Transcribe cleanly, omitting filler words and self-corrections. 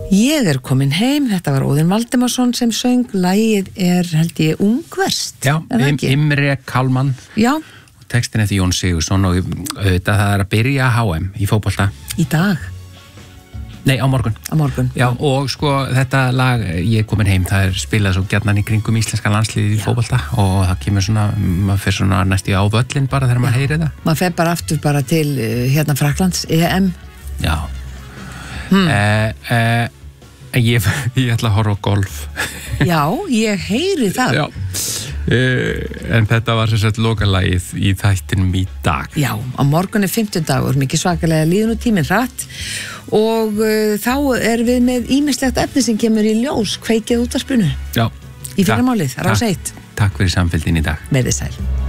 Ég komin heim, þetta var Óðinn Valdimarsson sem söng, lagið held ég Ungverst. Já, Imre Kalman. Já. Og textin eftir Jón Sigurðsson og það að byrja HM í fótbolta. Í dag? Nei, á morgun. Á morgun. Já, og sko þetta lag, ég komin heim, það spilað svo gjarnan í kringum íslenska landsliðið í fótbolta og það kemur svona, maður fer svona næst í á völlin bara þegar maður heyrir það. Maður fer bara aftur bara til Frakklands, EM. Já. Ég ætla að horfa á golf. Já, ég heyri það. Já. En þetta var sem sagt lokalagið í þættinum í dag. Já, á morgun 50 dagur, mikið svakalega líðun og tíminn hratt og þá við með ýmislegt efni sem kemur í ljós, kveikið útvarpinu. Já. Í fyrramálið, Rás 1. Takk fyrir samfylgdin í dag. Verið sæl.